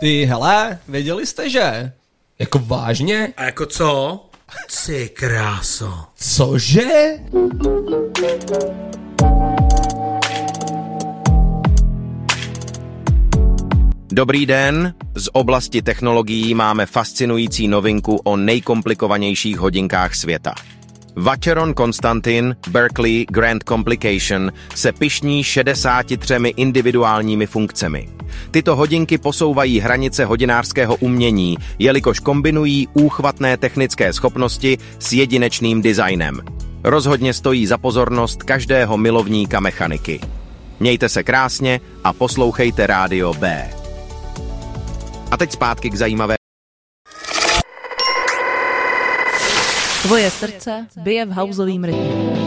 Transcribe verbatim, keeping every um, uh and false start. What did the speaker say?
Ty hele, věděli jste, že? Jako vážně? A jako co? Ty kráso. Cože? Dobrý den, z oblasti technologií máme fascinující novinku o nejkomplikovanějších hodinkách světa. Vacheron Constantin Berkeley Grand Complication se pyšní šedesáti třemi individuálními funkcemi. Tyto hodinky posouvají hranice hodinářského umění, jelikož kombinují úchvatné technické schopnosti s jedinečným designem. Rozhodně stojí za pozornost každého milovníka mechaniky. Mějte se krásně a poslouchejte Rádio B. A teď zpátky k zajímavé. Tvoje srdce bije v houseovým rytmu.